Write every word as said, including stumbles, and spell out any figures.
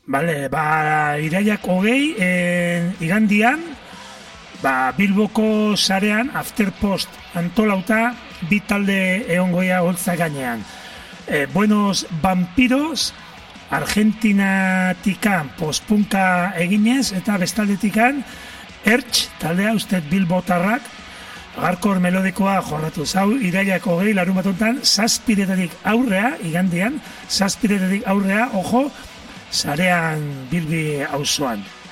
Bale, ba, iraiak hogei, e, igandian, ba, Bilboko sarean, Afterpost antolauta, bi talde egongoia holtza gainean. E, Buenos Vampiros, Argentinatikan postpunka eginez, eta bestaldetikan, Ertx, taldea, uste Bilbotarrak, hardcore melodikoa jorratu. Zau, iraiak hogei, larun batontan, zazpiretatik aurrea, igandian, zazpiretatik aurrea, ojo, sarean Bilbi auzoan.